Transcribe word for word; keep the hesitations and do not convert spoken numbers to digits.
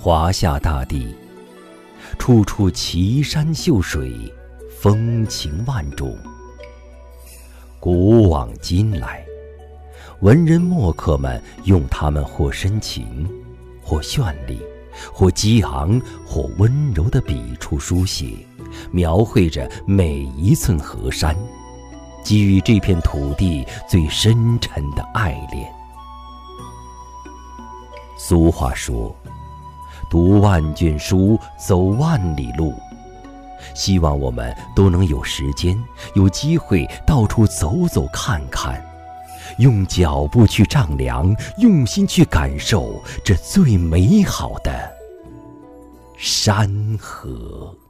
华夏大地，处处奇山秀水，风情万种。古往今来，文人墨客们用他们或深情，或绚丽，或激昂，或温柔的笔触书写，描绘着每一寸河山，给予这片土地最深沉的爱恋。俗话说，读万卷书，走万里路。希望我们都能有时间，有机会到处走走看看，用脚步去丈量，用心去感受这最美好的山河。